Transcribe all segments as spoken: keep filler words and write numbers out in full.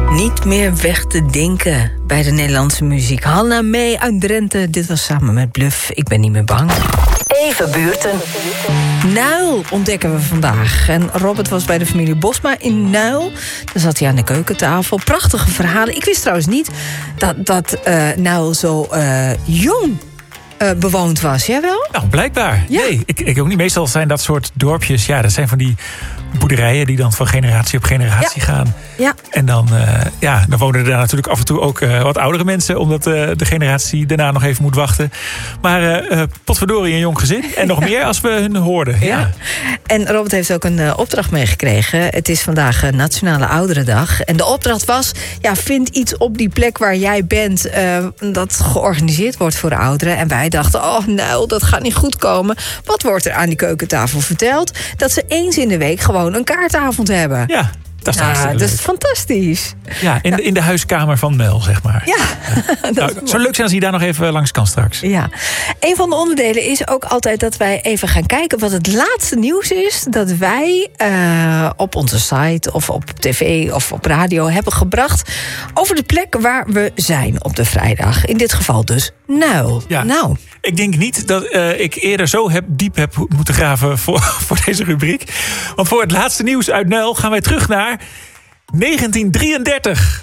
Niet meer weg te denken bij de Nederlandse muziek. Hanna Mee uit Drenthe. Dit was samen met Bluff. Ik ben niet meer bang. Even buurten. Nuil ontdekken we vandaag. En Robert was bij de familie Bosma in Nuil. Daar zat hij aan de keukentafel. Prachtige verhalen. Ik wist trouwens niet dat, dat uh, Nuil zo uh, jong uh, bewoond was. Jij wel? Nou, blijkbaar. Ja. Nee, ik, ik ook niet. Meestal zijn dat soort dorpjes... Ja, dat zijn van die boerderijen die dan van generatie op generatie ja. gaan. Ja. En dan, uh, ja, dan wonen er daar natuurlijk af en toe ook uh, wat oudere mensen... omdat uh, de generatie daarna nog even moet wachten. Maar uh, potverdorie, een jong gezin. En nog meer als we hun hoorden. Ja. Ja. En Robert heeft ook een uh, opdracht meegekregen. Het is vandaag uh, Nationale Ouderendag. En de opdracht was, ja, vind iets op die plek waar jij bent... Uh, dat georganiseerd wordt voor de ouderen. En wij dachten, oh nou, dat gaat niet goed komen. Wat wordt er aan die keukentafel verteld? Dat ze eens in de week gewoon een kaartavond hebben. Ja. Dat is, ja, dat is fantastisch. Ja, in, de, in de huiskamer van Mel, zeg maar. Ja. ja. Nou, het zou leuk zijn als hij daar nog even langs kan straks. Ja. Een van de onderdelen is ook altijd dat wij even gaan kijken... wat het laatste nieuws is dat wij uh, op onze site... of op tv of op radio hebben gebracht... over de plek waar we zijn op de vrijdag. In dit geval dus Nuil. Ja. Nou. Ik denk niet dat uh, ik eerder zo heb, diep heb moeten graven voor, voor deze rubriek. Want voor het laatste nieuws uit Nuil gaan wij terug naar negentien drieëndertig.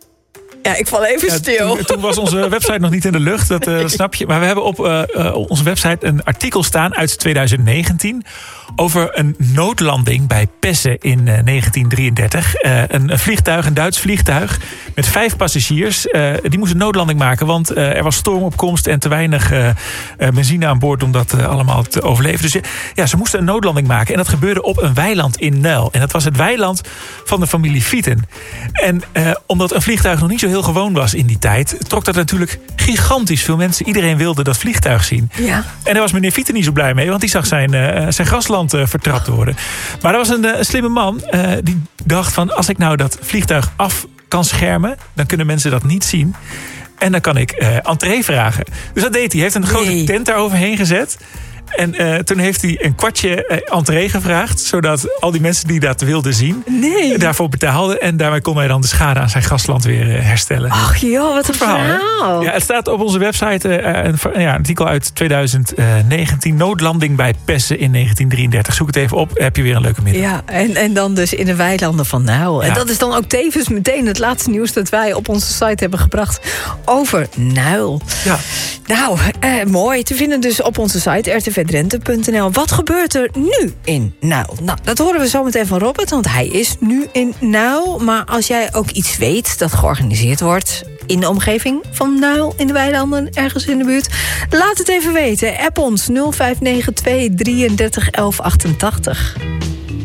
Ja, ik val even ja, stil. Toen, toen was onze website nog niet in de lucht, dat, uh, dat snap je. Maar we hebben op uh, uh, onze website een artikel staan uit twintig negentien... over een noodlanding bij Pessen in uh, negentien drieëndertig. Uh, een, een vliegtuig, een Duits vliegtuig met vijf passagiers. Uh, die moesten een noodlanding maken, want uh, er was stormopkomst... en te weinig uh, uh, benzine aan boord om dat uh, allemaal te overleven. Dus uh, ja, ze moesten een noodlanding maken. En dat gebeurde op een weiland in Nuil. En dat was het weiland van de familie Fieten. En uh, omdat een vliegtuig nog niet zo heel gewoon was in die tijd... trok dat natuurlijk gigantisch veel mensen. Iedereen wilde dat vliegtuig zien. Ja. En daar was meneer Fieten niet zo blij mee... want die zag zijn, uh, zijn grasland uh, vertrapt worden. Maar er was een, uh, een slimme man uh, die dacht van... als ik nou dat vliegtuig af kan schermen... dan kunnen mensen dat niet zien. En dan kan ik uh, entree vragen. Dus dat deed hij. Hij heeft een grote nee. tent daaroverheen gezet... En uh, toen heeft hij een kwartje uh, entree gevraagd... zodat al die mensen die dat wilden zien... Nee. daarvoor betaalden. En daarmee kon hij dan de schade aan zijn grasland weer uh, herstellen. Ach joh, wat een verhaal. verhaal. Ja, het staat op onze website uh, een, ja, een artikel uit twintig negentien. Noodlanding bij Pessen in negentien drieëndertig. Zoek het even op, heb je weer een leuke middag. Ja, en, en dan dus in de weilanden van Nuil. Ja. En dat is dan ook tevens meteen het laatste nieuws... dat wij op onze site hebben gebracht over Nuil. Ja. Nou, eh, mooi. Te vinden dus op onze site r t v drenthe punt n l. Wat gebeurt er nu in Nuil? Nou, dat horen we zo meteen van Robert, want hij is nu in Nuil. Maar als jij ook iets weet dat georganiseerd wordt... in de omgeving van Nuil, in de weilanden, ergens in de buurt... laat het even weten. App ons nul vijf negen twee drieëndertig elf achtentachtig.